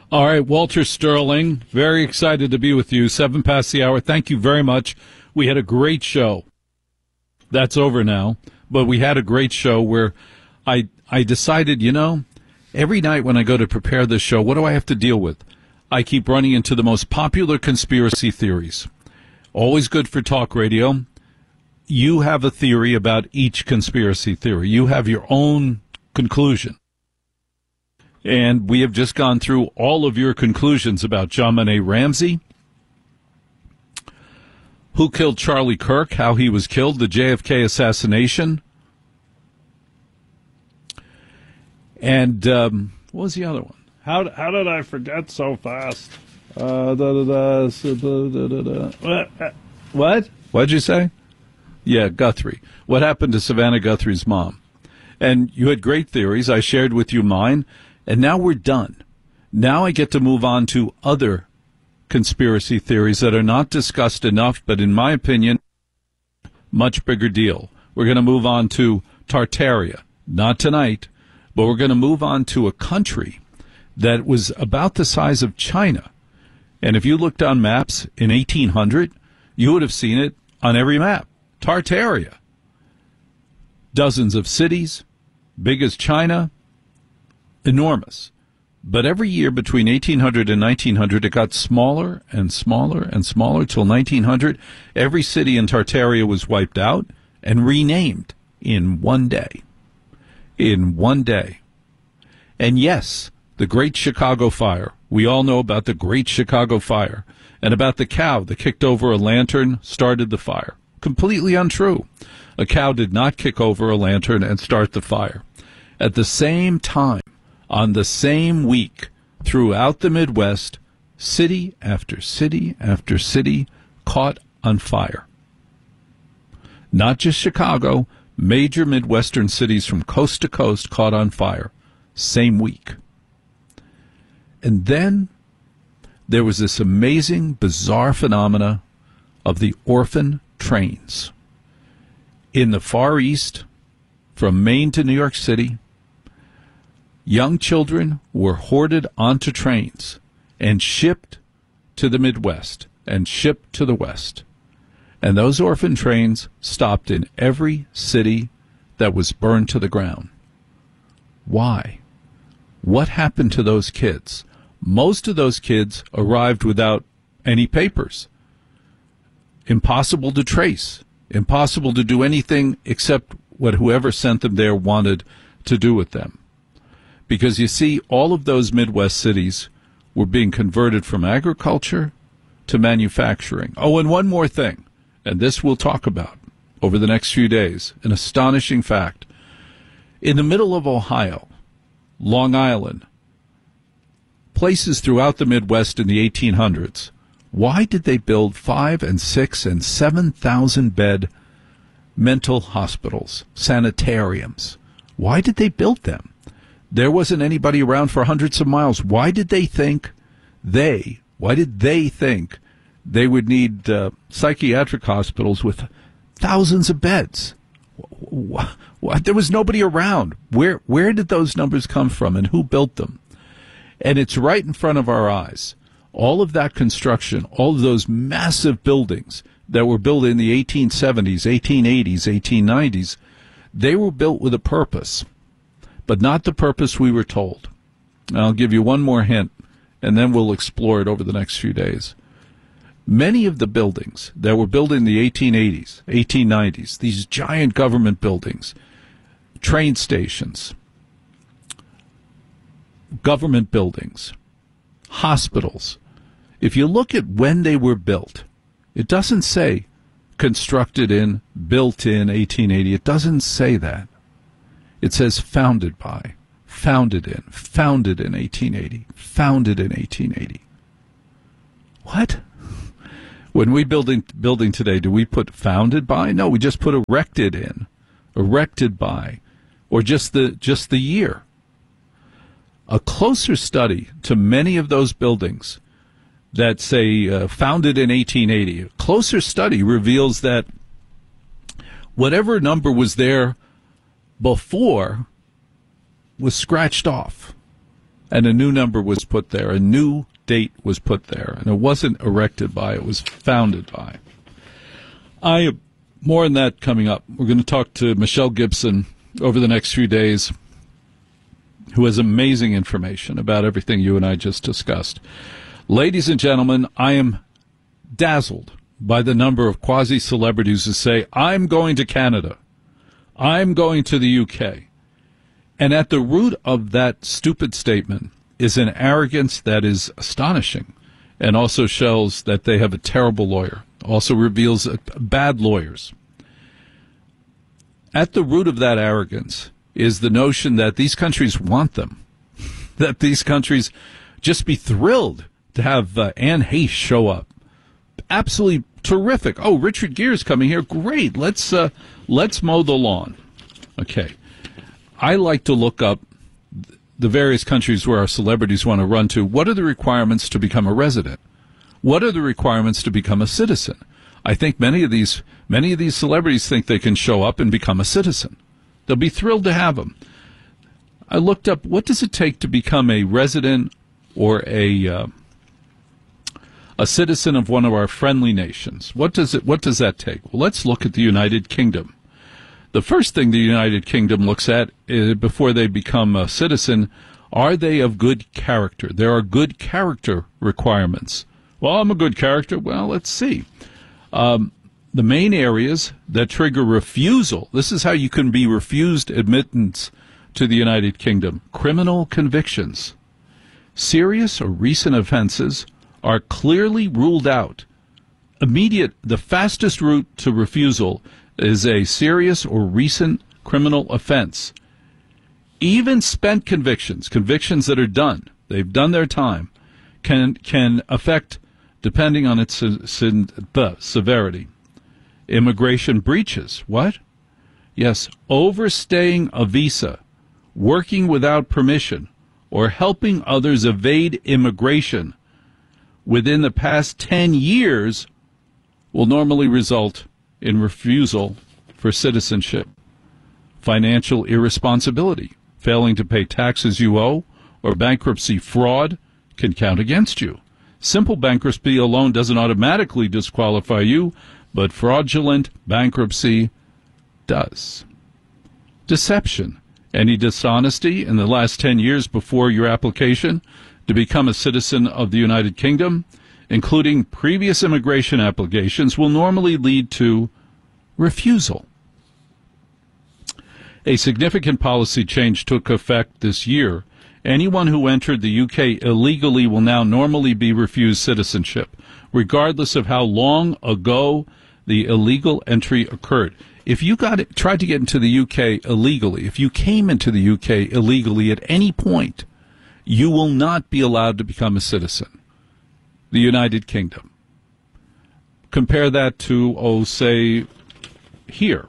All right, Walter Sterling, very excited to be with you. 7 past the hour. Thank you very much. We had a great show. That's over now, but we had a great show where I decided, every night when I go to prepare this show, what do I have to deal with? I keep running into the most popular conspiracy theories. Always good for talk radio. You have a theory about each conspiracy theory. You have your own conclusion. And we have just gone through all of your conclusions about JonBenet Ramsey, who killed Charlie Kirk, how he was killed, the JFK assassination. And what was the other one? How did I forget so fast? What? What'd you say? Yeah, Guthrie. What happened to Savannah Guthrie's mom? And you had great theories. I shared with you mine. And now we're done. Now I get to move on to other conspiracy theories that are not discussed enough, but in my opinion, much bigger deal. We're going to move on to Tartaria. Not tonight, but we're going to move on to a country that was about the size of China. And if you looked on maps in 1800, you would have seen it on every map. Tartaria. Dozens of cities, big as China, enormous. But every year between 1800 and 1900, it got smaller and smaller and smaller till 1900. Every city in Tartaria was wiped out and renamed in one day. In one day. And yes, the Great Chicago Fire. We all know about the Great Chicago Fire and about the cow that kicked over a lantern, started the fire. Completely untrue. A cow did not kick over a lantern and start the fire. At the same time, on the same week, throughout the Midwest, city after city after city caught on fire. Not just Chicago, major Midwestern cities from coast to coast caught on fire. Same week. And then there was this amazing, bizarre phenomena of the orphan trains. In the Far East, from Maine to New York City, young children were hoarded onto trains and shipped to the Midwest and shipped to the West. And those orphan trains stopped in every city that was burned to the ground. Why? What happened to those kids? Most of those kids arrived without any papers. Impossible to trace. Impossible to do anything except what whoever sent them there wanted to do with them. Because you see, all of those Midwest cities were being converted from agriculture to manufacturing. Oh, and one more thing, and this we'll talk about over the next few days, an astonishing fact. In the middle of Ohio, Long Island, places throughout the Midwest in the 1800s, why did they build 5,000 and 6,000 and 7,000 bed mental hospitals, sanitariums? Why did they build them? There wasn't anybody around for hundreds of miles. Why did they think they would need psychiatric hospitals with thousands of beds? There was nobody around. Where did those numbers come from, and who built them? And it's right in front of our eyes. All of that construction, all of those massive buildings that were built in the 1870s, 1880s, 1890s, they were built with a purpose, but not the purpose we were told. And I'll give you one more hint, and then we'll explore it over the next few days. Many of the buildings that were built in the 1880s, 1890s, these giant government buildings, train stations, government buildings, hospitals, if you look at when they were built, it doesn't say constructed in, built in 1880. It doesn't say that. It says founded by, founded in 1880, founded in 1880. What? When we building today, do we put founded by? No, we just put erected in, erected by, or just the year. A closer study to many of those buildings that say founded in 1880, a closer study reveals that whatever number was there before was scratched off. and a new number was put there. A new date was put there, and it wasn't erected by, it was founded by. More on that coming up. We're going to talk to Michelle Gibson over the next few days, who has amazing information about everything you and I just discussed. Ladies and gentlemen, I am dazzled by the number of quasi-celebrities who say, I'm going to Canada. I'm going to the UK. And at the root of that stupid statement is an arrogance that is astonishing, and also shows that they have a terrible lawyer. Also reveals bad lawyers. At the root of that arrogance is the notion that these countries want them, that these countries just be thrilled to have Anne Heche show up. Absolutely terrific. Oh, Richard Gere's coming here. Great. Let's mow the lawn. Okay. I like to look up the various countries where our celebrities want to run to. What are the requirements to become a resident? What are the requirements to become a citizen? I think many of these celebrities think they can show up and become a citizen. They'll be thrilled to have them. I looked up, what does it take to become a resident or a citizen of one of our friendly nations? What does that take? Well, let's look at the United Kingdom. The first thing the United Kingdom looks at before they become a citizen, are they of good character? There are good character requirements. Well, I'm a good character. Well, let's see. The main areas that trigger refusal, this is how you can be refused admittance to the United Kingdom. Criminal convictions. Serious or recent offenses are clearly ruled out. The fastest route to refusal is a serious or recent criminal offense. Even spent convictions that are done, they've done their time, can affect, depending on its severity. Immigration breaches. What? Yes, overstaying a visa, working without permission, or helping others evade immigration within the past 10 years will normally result in refusal for citizenship. Financial irresponsibility, failing to pay taxes you owe, or bankruptcy fraud can count against you. Simple bankruptcy alone doesn't automatically disqualify you, but fraudulent bankruptcy does. Deception. Any dishonesty in the last 10 years before your application to become a citizen of the United Kingdom, including previous immigration applications, will normally lead to refusal. A significant policy change took effect this year. Anyone who entered the UK illegally will now normally be refused citizenship, regardless of how long ago the illegal entry occurred. If you tried to get into the UK illegally, if you came into the UK illegally at any point, you will not be allowed to become a citizen. The United Kingdom. Compare that to, say, here.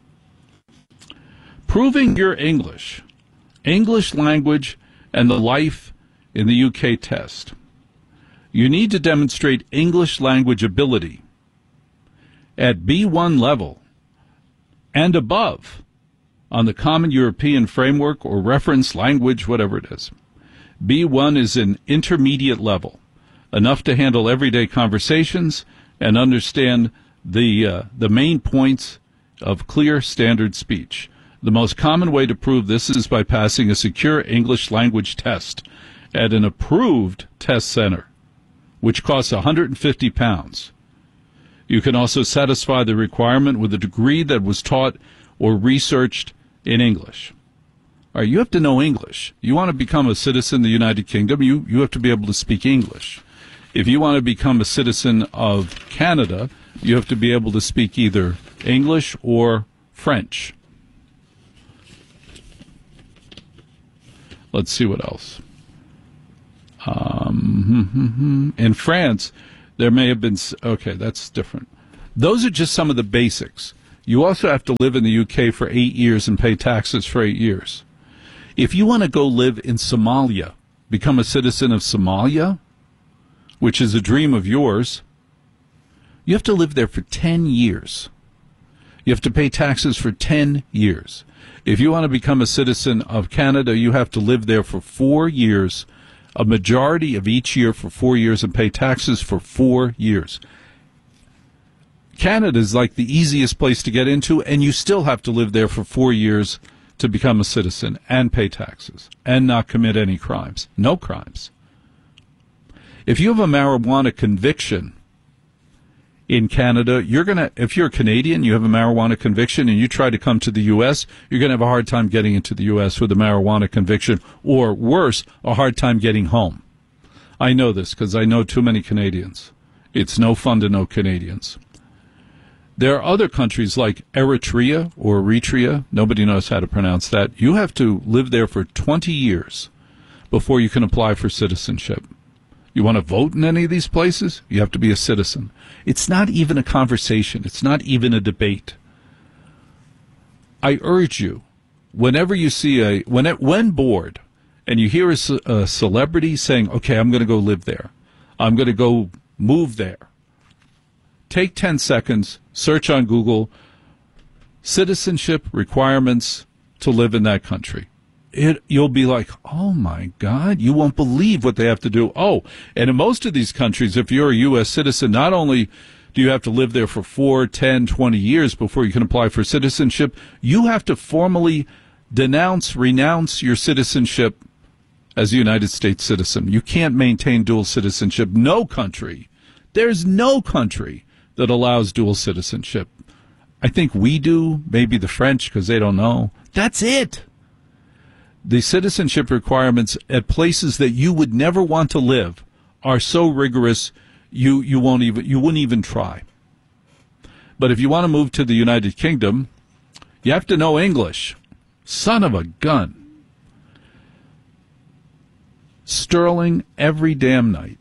Proving your English language, and the life in the UK test. You need to demonstrate English language ability at B1 level and above on the Common European Framework or Reference Language, whatever it is. B1 is an intermediate level, enough to handle everyday conversations and understand the main points of clear standard speech. The most common way to prove this is by passing a secure English language test at an approved test center, which costs £150. You can also satisfy the requirement with a degree that was taught or researched in English. All right, you have to know English. You want to become a citizen of the United Kingdom, you have to be able to speak English. If you want to become a citizen of Canada, you have to be able to speak either English or French. Let's see what else. In France, there may have been... Okay, that's different. Those are just some of the basics. You also have to live in the UK for 8 years and pay taxes for 8 years. If you want to go live in Somalia, become a citizen of Somalia, which is a dream of yours, you have to live there for 10 years. You have to pay taxes for 10 years. If you want to become a citizen of Canada, you have to live there for 4 years, a majority of each year for 4 years, and pay taxes for 4 years. Canada is like the easiest place to get into, and you still have to live there for 4 years to become a citizen and pay taxes and not commit any crimes. No crimes. If you have a marijuana conviction in Canada, if you're a Canadian, you have a marijuana conviction and you try to come to the U.S., you're going to have a hard time getting into the U.S. with a marijuana conviction, or worse, a hard time getting home. I know this because I know too many Canadians. It's no fun to know Canadians. There are other countries like Eritrea or Eritrea. Nobody knows how to pronounce that. You have to live there for 20 years before you can apply for citizenship. You want to vote in any of these places? You have to be a citizen. It's not even a conversation. It's not even a debate. I urge you, whenever you see when bored, and you hear a celebrity saying, okay, I'm going to go live there. I'm going to go move there. Take 10 seconds, search on Google, citizenship requirements to live in that country. You'll be like, oh my God, you won't believe what they have to do. Oh, and in most of these countries, if you're a U.S. citizen, not only do you have to live there for 4, 10, 20 years before you can apply for citizenship, you have to formally renounce your citizenship as a United States citizen. You can't maintain dual citizenship. There's no country that allows dual citizenship. I think we do, maybe the French, because they don't know. That's it. The citizenship requirements at places that you would never want to live are so rigorous you wouldn't even try. But if you want to move to the United Kingdom, you have to know English. Son of a gun. Sterling every damn night.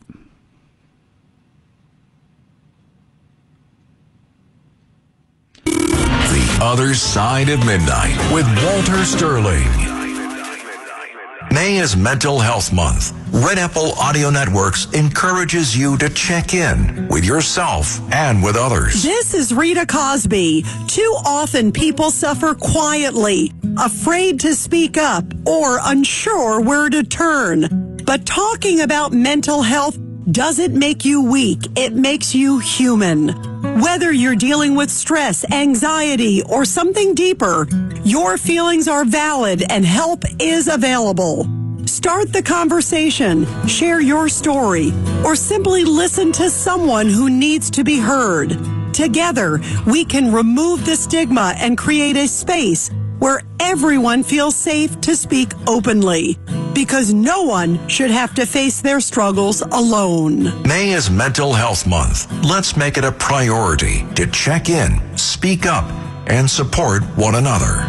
The Other Side of Midnight with Walter Sterling. May is Mental Health Month. Red Apple Audio Networks encourages you to check in with yourself and with others. This is Rita Cosby. Too often people suffer quietly, afraid to speak up, or unsure where to turn. But talking about mental health doesn't make you weak. It makes you human. Whether you're dealing with stress, anxiety, or something deeper, your feelings are valid and help is available. Start the conversation, share your story, or simply listen to someone who needs to be heard. Together, we can remove the stigma and create a space where everyone feels safe to speak openly, because no one should have to face their struggles alone. May is Mental Health Month. Let's make it a priority to check in, speak up, and support one another.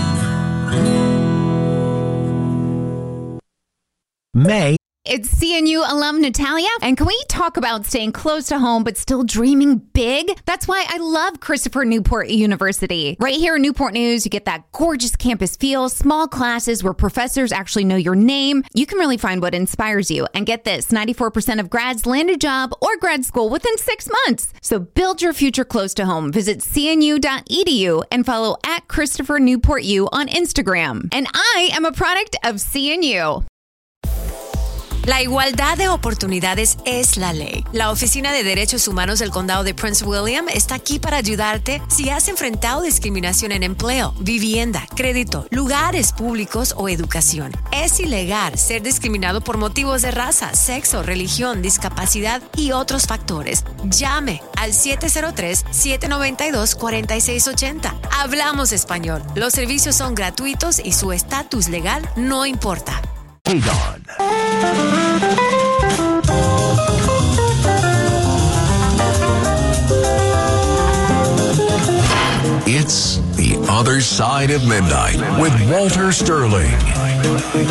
May. It's CNU alum Natalia, and can we talk about staying close to home but still dreaming big? That's why I love Christopher Newport University. Right here in Newport News, you get that gorgeous campus feel, small classes where professors actually know your name. You can really find what inspires you. And get this, 94% of grads land a job or grad school within 6 months. So build your future close to home. Visit cnu.edu and follow at Christopher Newport U on Instagram. And I am a product of CNU. La igualdad de oportunidades es la ley. La Oficina de Derechos Humanos del Condado de Prince William está aquí para ayudarte si has enfrentado discriminación en empleo, vivienda, crédito, lugares públicos o educación. Es ilegal ser discriminado por motivos de raza, sexo, religión, discapacidad y otros factores. Llame al 703-792-4680. Hablamos español. Los servicios son gratuitos y su estatus legal no importa. Hey, Dawn. It's The Other Side of Midnight with Walter Sterling.